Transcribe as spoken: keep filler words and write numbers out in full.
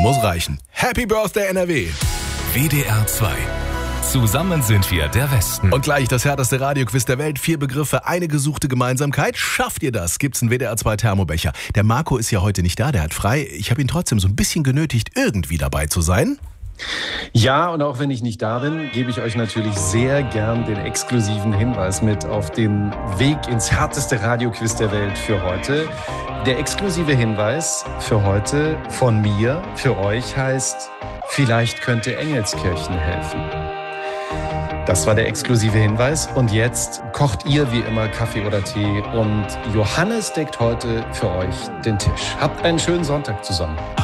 muss reichen. Happy Birthday N R W. W D R zwei. Zusammen sind wir der Westen. Und gleich das härteste Radioquiz der Welt. Vier Begriffe, eine gesuchte Gemeinsamkeit. Schafft ihr das? Gibt's einen W D R zwei Thermobecher. Der Marco ist ja heute nicht da, der hat frei. Ich habe ihn trotzdem so ein bisschen genötigt, irgendwie dabei zu sein. Ja, und auch wenn ich nicht da bin, gebe ich euch natürlich sehr gern den exklusiven Hinweis mit auf den Weg ins härteste Radioquiz der Welt für heute. Der exklusive Hinweis für heute von mir, für euch heißt, vielleicht könnte Engelskirchen helfen. Das war der exklusive Hinweis und jetzt kocht ihr wie immer Kaffee oder Tee und Johannes deckt heute für euch den Tisch. Habt einen schönen Sonntag zusammen.